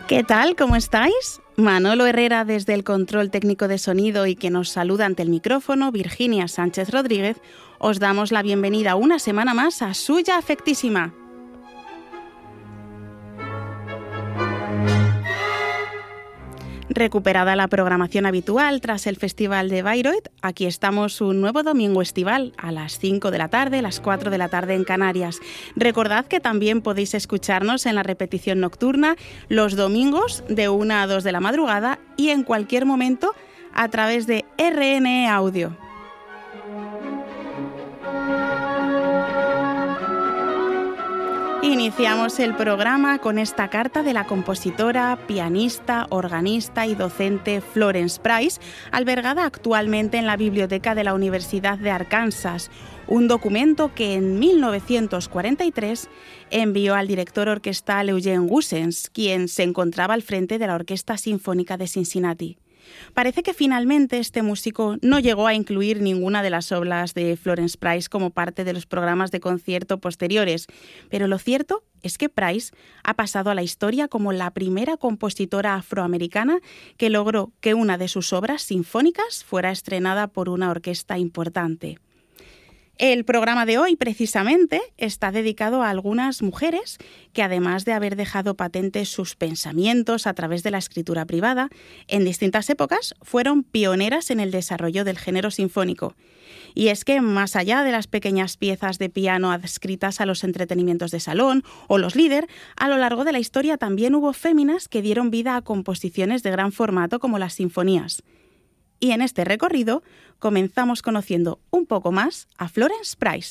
¿Qué tal? ¿Cómo estáis? Manolo Herrera desde el control técnico de sonido y que nos saluda ante el micrófono, Virginia Sánchez Rodríguez, os damos la bienvenida una semana más a Suya Afectísima. Recuperada la programación habitual tras el Festival de Bayreuth, aquí estamos un nuevo domingo estival a las 5 de la tarde, las 4 de la tarde en Canarias. Recordad que también podéis escucharnos en la repetición nocturna los domingos de 1 a 2 de la madrugada y en cualquier momento a través de RNE Audio. Iniciamos el programa con esta carta de la compositora, pianista, organista y docente Florence Price, albergada actualmente en la biblioteca de la Universidad de Arkansas, un documento que en 1943 envió al director orquestal Eugene Goossens, quien se encontraba al frente de la Orquesta Sinfónica de Cincinnati. Parece que finalmente este músico no llegó a incluir ninguna de las obras de Florence Price como parte de los programas de concierto posteriores, pero lo cierto es que Price ha pasado a la historia como la primera compositora afroamericana que logró que una de sus obras sinfónicas fuera estrenada por una orquesta importante. El programa de hoy, precisamente, está dedicado a algunas mujeres que, además de haber dejado patentes sus pensamientos a través de la escritura privada, en distintas épocas fueron pioneras en el desarrollo del género sinfónico. Y es que, más allá de las pequeñas piezas de piano adscritas a los entretenimientos de salón o los Lieder, a lo largo de la historia también hubo féminas que dieron vida a composiciones de gran formato como las sinfonías. Y en este recorrido comenzamos conociendo un poco más a Florence Price.